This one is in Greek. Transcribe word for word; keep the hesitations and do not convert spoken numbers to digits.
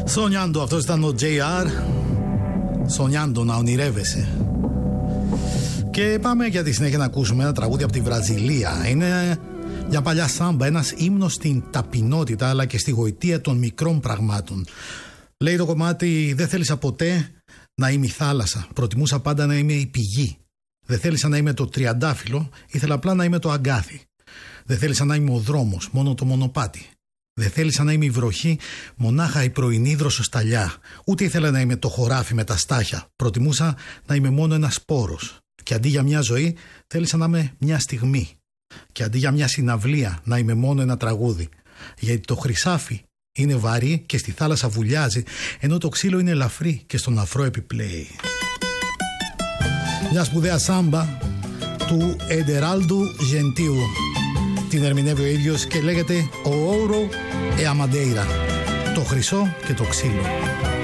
Sognando, αυτό ήταν ο τζέι αρ. Sognando, να ονειρεύεσαι. Και πάμε για τη συνέχεια να ακούσουμε ένα τραγούδι από τη Βραζιλία. Είναι μια παλιά σάμπα, ένας ύμνος στην ταπεινότητα αλλά και στη γοητεία των μικρών πραγμάτων. Λέει το κομμάτι: δεν θέλησα ποτέ να είμαι η θάλασσα. Προτιμούσα πάντα να είμαι η πηγή. Δεν θέλησα να είμαι το τριαντάφυλλο, ήθελα απλά να είμαι το αγκάθι. Δεν θέλησα να είμαι ο δρόμος, μόνο το μονοπάτι. Δεν θέλησα να είμαι η βροχή, μονάχα η πρωινή δροσοσταλιά. Ούτε ήθελα να είμαι το χωράφι με τα στάχια. Προτιμούσα να είμαι μόνο ένας σπόρος. Και αντί για μια ζωή, θέλησα να είμαι μια στιγμή. Και αντί για μια συναυλία, να είμαι μόνο ένα τραγούδι. Γιατί το χρυσάφι είναι βαρύ και στη θάλασσα βουλιάζει, ενώ το ξύλο είναι ελαφρύ και στον αφρό επιπλέει. Μια σπουδαία σάμπα του Έντεραλντου Γεντίου. Την ερμηνεύει ο ίδιος και λέγεται «Ο Όουρο e a Madeira», το χρυσό και το ξύλο.